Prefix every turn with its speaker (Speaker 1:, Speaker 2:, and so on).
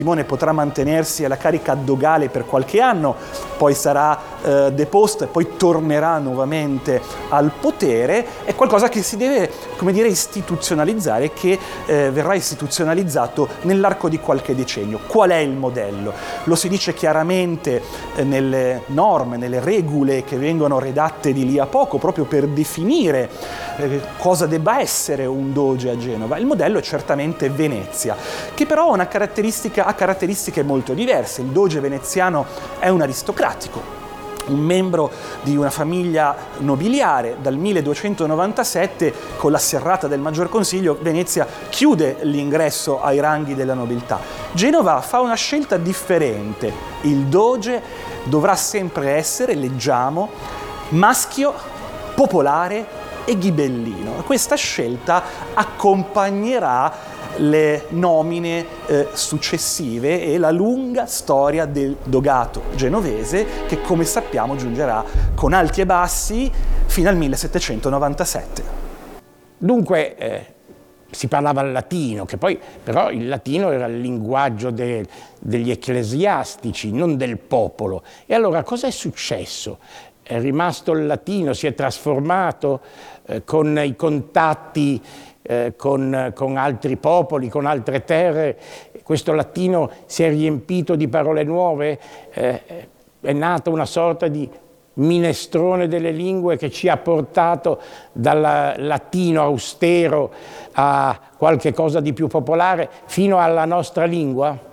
Speaker 1: Simone potrà mantenersi alla carica dogale per qualche anno, poi sarà deposto e poi tornerà nuovamente al potere. È qualcosa che si deve, come dire, istituzionalizzare, che verrà istituzionalizzato nell'arco di qualche decennio. Qual è il modello? Lo si dice chiaramente nelle norme, nelle regole che vengono redatte di lì a poco, proprio per definire cosa debba essere un doge a Genova. Il modello è certamente Venezia, che però ha caratteristiche molto diverse. Il doge veneziano è un aristocratico, un membro di una famiglia nobiliare. Dal 1297, con la serrata del Maggior Consiglio, Venezia chiude l'ingresso ai ranghi della nobiltà. Genova fa una scelta differente. Il doge dovrà sempre essere, leggiamo, maschio, popolare e ghibellino. Questa scelta accompagnerà le nomine successive e la lunga storia del dogato genovese, che, come sappiamo, giungerà con alti e bassi fino al 1797.
Speaker 2: Dunque si parlava il latino, che poi però il latino era il linguaggio degli ecclesiastici, non del popolo. E allora cosa è successo? È rimasto il latino, si è trasformato con i contatti con altri popoli, con altre terre. Questo latino si è riempito di parole nuove, è nata una sorta di minestrone delle lingue che ci ha portato dal latino austero a qualche cosa di più popolare fino alla nostra lingua.